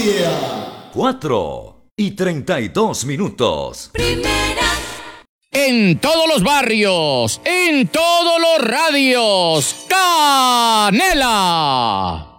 Colombia. 4:32. Primera. En todos los barrios, en todos los radios, Canela.